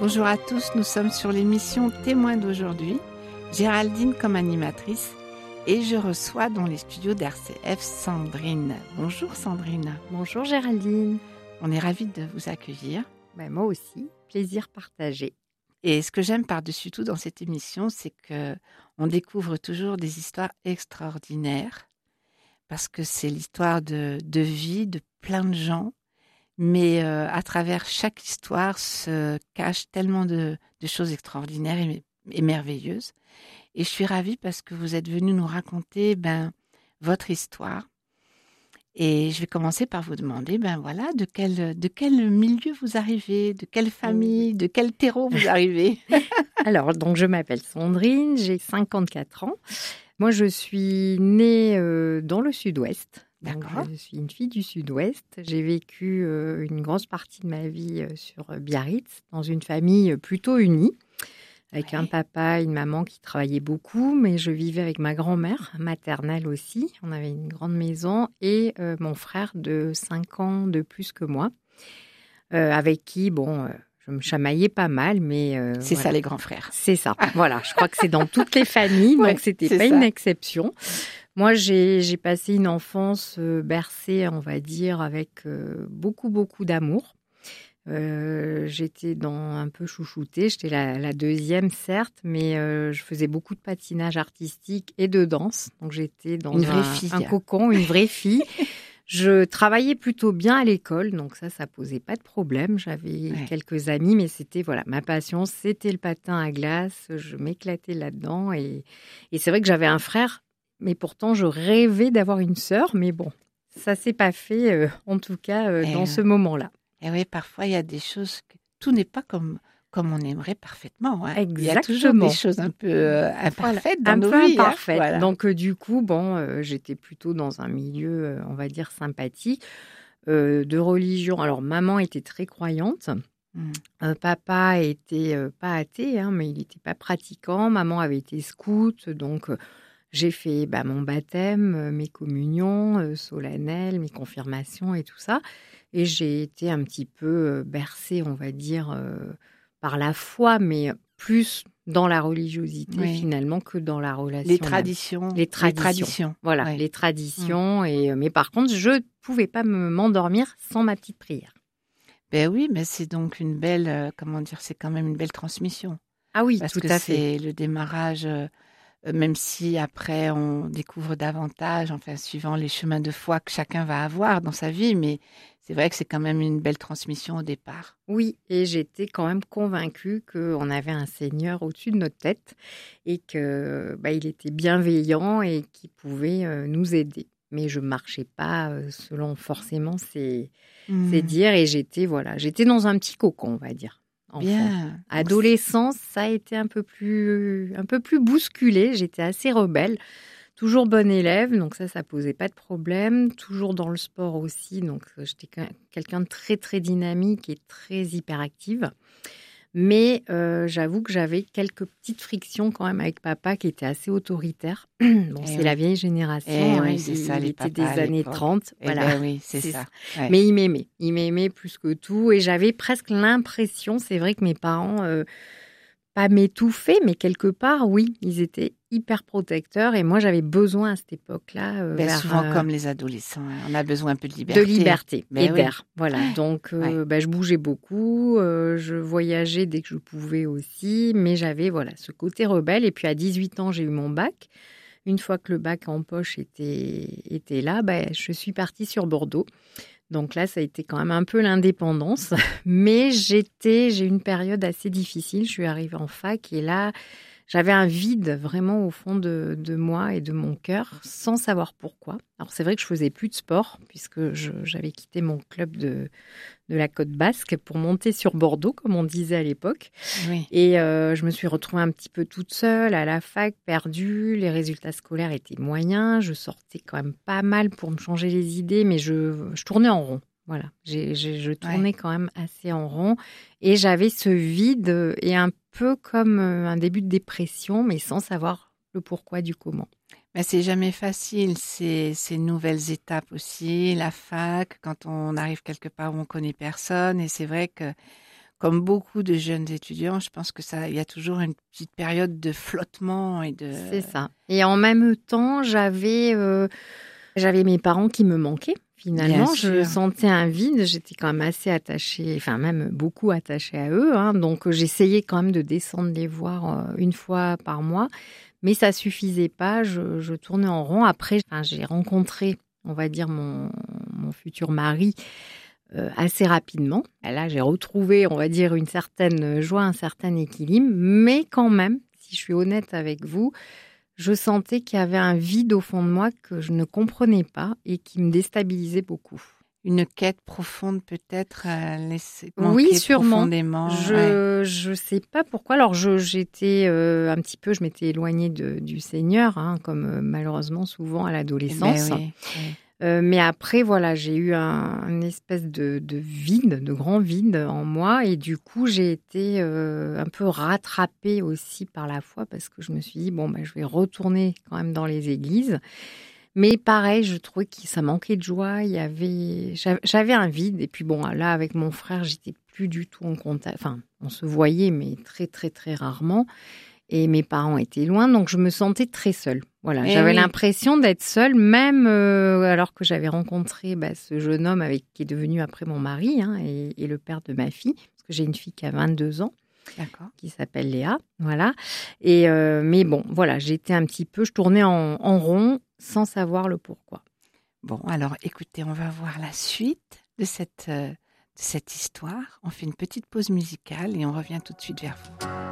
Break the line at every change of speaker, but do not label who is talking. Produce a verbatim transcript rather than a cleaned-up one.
Bonjour à tous, nous sommes sur l'émission Témoins d'aujourd'hui. Géraldine comme animatrice et je reçois dans les studios d'R C F Sandrine. Bonjour Sandrine.
Bonjour Géraldine.
On est ravis de vous accueillir.
Ben, moi aussi, plaisir partagé.
Et ce que j'aime par-dessus tout dans cette émission, c'est qu'on découvre toujours des histoires extraordinaires parce que c'est l'histoire de, de vie de plein de gens. Mais euh, à travers chaque histoire se cachent tellement de, de choses extraordinaires et, et merveilleuses. Et je suis ravie parce que vous êtes venu nous raconter ben, votre histoire. Et je vais commencer par vous demander, ben voilà, de quel, de quel milieu vous arrivez, de quelle famille, de quel terreau vous arrivez.
Alors, donc je m'appelle Sandrine, j'ai cinquante-quatre ans. Moi, je suis née euh, dans le sud-ouest. Donc,
D'accord.
je suis une fille du sud-ouest. J'ai vécu euh, une grosse partie de ma vie euh, sur Biarritz, dans une famille plutôt unie, avec
Ouais.
un papa et une maman qui travaillaient beaucoup, mais je vivais avec ma grand-mère maternelle aussi. On avait une grande maison et euh, mon frère de cinq ans de plus que moi, euh, avec qui, bon, euh, je me chamaillais pas mal, mais... euh,
C'est
voilà.
ça les grands frères.
C'est ça, voilà. Je crois que c'est dans toutes les familles,
Ouais,
donc c'était
c'est
pas
ça.
une exception. Moi, j'ai, j'ai passé une enfance euh, bercée, on va dire, avec euh, beaucoup, beaucoup d'amour. Euh, j'étais dans un peu chouchoutée, j'étais la, la deuxième certes, mais euh, je faisais beaucoup de patinage artistique et de danse. Donc j'étais dans
Une vraie
un,
fille.
un cocon, une vraie fille. Je travaillais plutôt bien à l'école, donc ça, ça posait pas de problème. J'avais
Ouais.
quelques amis, mais c'était voilà, ma passion, c'était le patin à glace. Je m'éclatais là-dedans et, et c'est vrai que j'avais un frère, mais pourtant je rêvais d'avoir une sœur, mais bon, ça s'est pas fait, euh, en tout cas euh,
Et,
dans
euh,
ce moment-là.
Et oui, parfois, il y a des choses, que tout n'est pas comme, comme on aimerait parfaitement. Hein. Il y a toujours
Exactement.
des choses un peu euh, imparfaites
Voilà,
dans
un
nos
peu
vies. hein.
imparfaite.
Voilà.
Donc euh, du coup, bon, euh, j'étais plutôt dans un milieu, euh, on va dire, sympathique, euh, de religion. Alors maman était très croyante.
Mm.
Euh, papa était euh, pas athée, hein, mais il n'était pas pratiquant. Maman avait été scout, donc euh, j'ai fait bah, mon baptême, euh, mes communions euh, solennelles, mes confirmations et tout ça. Et j'ai été un petit peu euh, bercée, on va dire, euh, par la foi, mais plus dans la religiosité
Oui.
finalement que dans la relation.
Les traditions.
Les traditions.
Les traditions.
Voilà,
Ouais.
les traditions. Et, euh, mais par contre, je ne pouvais pas me, m'endormir sans ma petite prière.
Ben oui, mais c'est donc une belle, euh, comment dire, c'est quand même une belle transmission.
Ah oui,
Parce
tout
que
à fait.
c'est le démarrage, euh, euh, même si après on découvre davantage, enfin, suivant les chemins de foi que chacun va avoir dans sa vie, mais c'est vrai que c'est quand même une belle transmission au départ.
Oui, et j'étais quand même convaincue qu'on avait un Seigneur au-dessus de notre tête et que bah, il était bienveillant et qu'il pouvait euh, nous aider. Mais je marchais pas euh, selon forcément ses,
Mm.
ses dires et j'étais voilà, j'étais dans un petit cocon, on va dire. Enfant.
Bien. Donc,
Adolescence, ça a été un peu plus un peu plus bousculé. J'étais assez rebelle. Toujours bonne élève, donc ça, ça posait pas de problème. Toujours dans le sport aussi, donc euh, j'étais quelqu'un de très, très dynamique et très hyperactive. Mais euh, j'avoue que j'avais quelques petites frictions quand même avec papa qui était assez autoritaire. Bon,
Eh
c'est
oui.
la vieille génération.
Eh
hein,
oui,
il,
c'est ça,
il
les
était
papas
des
à
années
l'époque.
trente.
Eh
Voilà.
ben oui, c'est,
C'est
ça.
ça.
Ouais.
Mais il m'aimait. Il m'aimait plus que tout. Et j'avais presque l'impression, c'est vrai que mes parents... euh, pas m'étouffer, mais quelque part, oui, ils étaient hyper protecteurs. Et moi, j'avais besoin à cette époque-là, euh,
Ben,
vers,
souvent
euh,
comme les adolescents, hein, on a besoin un peu de liberté.
de liberté
Ben
et
oui.
d'air. Voilà. Donc, euh,
Ouais.
bah, je bougeais beaucoup, euh, je voyageais dès que je pouvais aussi, mais j'avais voilà ce côté rebelle. Et puis, à dix-huit ans, j'ai eu mon bac. Une fois que le bac en poche était, était là, bah, je suis partie sur Bordeaux. Donc là, ça a été quand même un peu l'indépendance. Mais j'étais, j'ai eu une période assez difficile. Je suis arrivée en fac et là, j'avais un vide vraiment au fond de, de moi et de mon cœur, sans savoir pourquoi. Alors c'est vrai que je faisais plus de sport puisque je, j'avais quitté mon club de, de la Côte Basque pour monter sur Bordeaux, comme on disait à l'époque.
Oui.
Et euh, je me suis retrouvée un petit peu toute seule à la fac, perdue. Les résultats scolaires étaient moyens. Je sortais quand même pas mal pour me changer les idées, mais je, je tournais en rond. Voilà, j'ai, j'ai, je tournais
Ouais.
quand même assez en rond. Et j'avais ce vide et un peu comme un début de dépression, mais sans savoir le pourquoi du comment.
Mais c'est jamais facile, ces, ces nouvelles étapes aussi, la fac, quand on arrive quelque part où on connaît personne. Et c'est vrai que comme beaucoup de jeunes étudiants, je pense que ça, il y a toujours une petite période de flottement et de.
C'est ça. Et en même temps, j'avais, euh, j'avais mes parents qui me manquaient. Finalement,
Bien
je
sûr.
sentais un vide. J'étais quand même assez attachée, enfin même beaucoup attachée à eux. Hein. Donc, j'essayais quand même de descendre les voir euh, une fois par mois. Mais ça suffisait pas. Je, je tournais en rond. Après, enfin, j'ai rencontré, on va dire, mon, mon futur mari euh, assez rapidement. Et là, j'ai retrouvé, on va dire, une certaine joie, un certain équilibre. Mais quand même, si je suis honnête avec vous, je sentais qu'il y avait un vide au fond de moi que je ne comprenais pas et qui me déstabilisait beaucoup.
Une quête profonde peut-être, euh, laisser
Oui,
manquer
sûrement.
profondément. Ouais.
Je je sais pas pourquoi. Alors je j'étais euh, un petit peu, je m'étais éloignée de, du Seigneur, hein, comme euh, malheureusement souvent à
Eh ben
l'adolescence.
oui, oui.
Euh, mais après, voilà, j'ai eu un, une espèce de, de vide, de grand vide en moi. Et du coup, j'ai été euh, un peu rattrapée aussi par la foi parce que je me suis dit, bon, bah, je vais retourner quand même dans les églises. Mais pareil, je trouvais que ça manquait de joie. Il y avait, j'avais, j'avais un vide. Et puis bon, là, avec mon frère, j'étais plus du tout en contact. Enfin, on se voyait, mais très, très, très rarement. Et mes parents étaient loin, donc je me sentais très seule. Voilà,
Eh
j'avais
oui.
l'impression d'être seule, même euh, alors que j'avais rencontré bah, ce jeune homme avec qui est devenu après mon mari hein, et, et le père de ma fille, parce que j'ai une fille qui a vingt-deux ans,
D'accord.
qui s'appelle Léa, voilà. Et euh, mais bon, voilà, j'étais un petit peu, je tournais en, en rond sans savoir le pourquoi.
Bon, alors écoutez, on va voir la suite de cette, euh, de cette histoire. On fait une petite pause musicale et on revient tout de suite vers vous.